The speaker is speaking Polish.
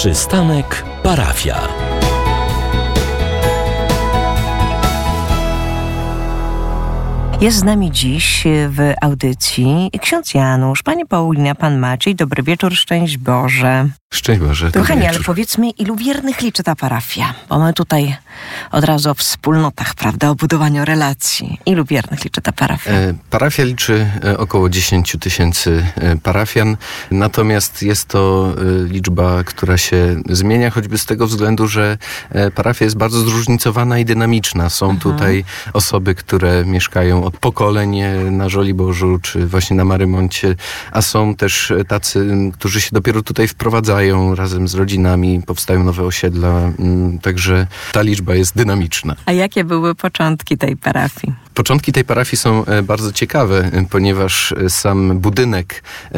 Przystanek parafia. Jest z nami dziś w audycji ksiądz Janusz, pani Paulina, pan Maciej. Dobry wieczór, szczęść Boże. Szczęść Boże. Kochani, ale powiedzmy, ilu wiernych liczy ta parafia? Bo my tutaj od razu o wspólnotach, prawda, o budowaniu relacji. Ilu wiernych liczy ta parafia? Parafia liczy około 10 000 parafian, natomiast jest to liczba, która się zmienia, choćby z tego względu, że parafia jest bardzo zróżnicowana i dynamiczna. Są tutaj osoby, które mieszkają od pokoleń na Żoliborzu, czy właśnie na Marymoncie, a są też tacy, którzy się dopiero tutaj wprowadzają razem z rodzinami, powstają nowe osiedla, także ta liczba jest dynamiczna. A jakie były początki tej parafii? Początki tej parafii są bardzo ciekawe, ponieważ sam budynek